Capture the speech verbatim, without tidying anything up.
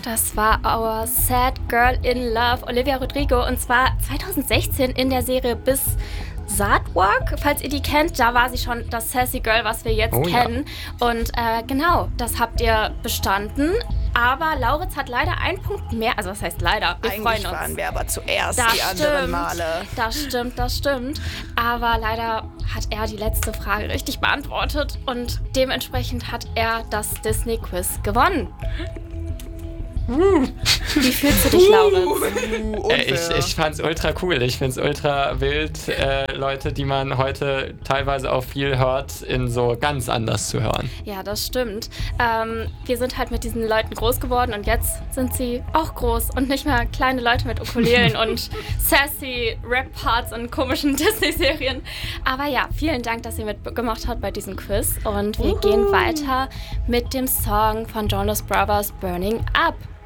Das war Our Sad Girl in Love, Olivia Rodrigo, und zwar zwanzig sechzehn in der Serie Bis Saatwalk, falls ihr die kennt. Da war sie schon das Sassy Girl, was wir jetzt oh, kennen. Ja. Und äh, genau, das habt ihr bestanden. Aber Lauritz hat leider einen Punkt mehr. Also was heißt leider? Wir Eigentlich freuen uns. waren wir aber zuerst das die stimmt, anderen Male. Das stimmt, das stimmt. Aber leider hat er die letzte Frage richtig beantwortet. Und dementsprechend hat er das Disney-Quiz gewonnen. Wie fühlst du dich, Lauritz? Uh, äh, ich, ich fand's ultra cool. Ich find's ultra wild, äh, Leute, die man heute teilweise auch viel hört, in so ganz anders zu hören. Ja, das stimmt. Ähm, wir sind halt mit diesen Leuten groß geworden und jetzt sind sie auch groß und nicht mehr kleine Leute mit Ukulelen und sassy Rap-Parts und komischen Disney-Serien. Aber ja, vielen Dank, dass ihr mitgemacht habt bei diesem Quiz und wir Uhu. gehen weiter mit dem Song von Jonas Brothers, Burning Up.